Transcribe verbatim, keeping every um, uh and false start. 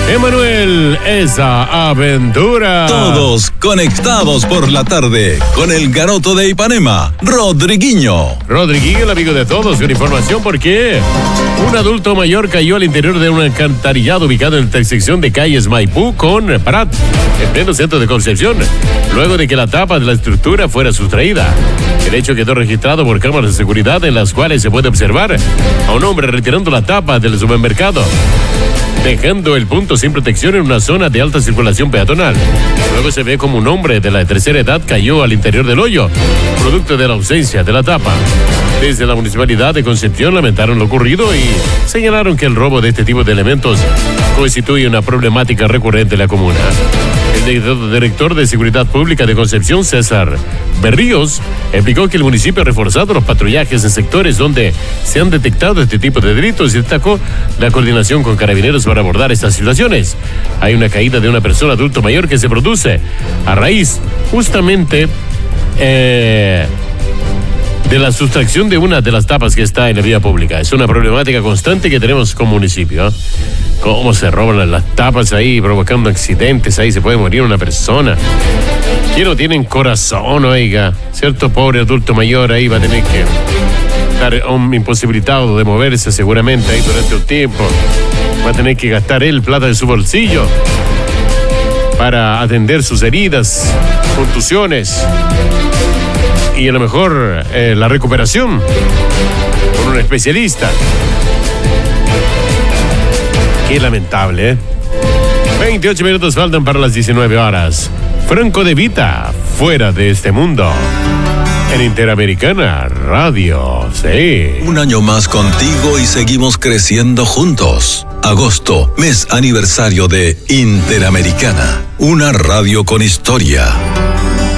Emanuel, esa aventura. Todos conectados por la tarde con el garoto de Ipanema, Rodriguinho. Rodriguinho, el amigo de todos, con información porque un adulto mayor cayó al interior de un alcantarillado ubicado en la intersección de calles Maipú con Prat, en pleno centro de Concepción, luego de que la tapa de la estructura fuera sustraída. El hecho quedó registrado por cámaras de seguridad en las cuales se puede observar a un hombre retirando la tapa del supermercado, dejando el punto sin protección en una zona de alta circulación peatonal. Luego se ve como un hombre de la tercera edad cayó al interior del hoyo, producto de la ausencia de la tapa. Desde la Municipalidad de Concepción lamentaron lo ocurrido y señalaron que el robo de este tipo de elementos constituye una problemática recurrente en la comuna. El director de Seguridad Pública de Concepción, César Berríos, explicó que el municipio ha reforzado los patrullajes en sectores donde se han detectado este tipo de delitos y destacó la coordinación con carabineros para abordar estas situaciones. Hay una caída de una persona adulto mayor que se produce a raíz justamente eh, de la sustracción de una de las tapas que está en la vía pública. Es una problemática constante que tenemos como municipio, ¿eh? Cómo se roban las tapas ahí, provocando accidentes, ahí se puede morir una persona. ¿Quién no tiene corazón, oiga? Cierto pobre adulto mayor ahí va a tener que estar um, imposibilitado de moverse seguramente ahí durante un tiempo. Va a tener que gastar él plata de su bolsillo para atender sus heridas, contusiones y a lo mejor eh, la recuperación con un especialista. Qué lamentable, ¿eh? veintiocho minutos faltan para las diecinueve horas. Franco De Vita, fuera de este mundo. En Interamericana Radio, sí. Un año más contigo y seguimos creciendo juntos. Agosto, mes aniversario de Interamericana, una radio con historia.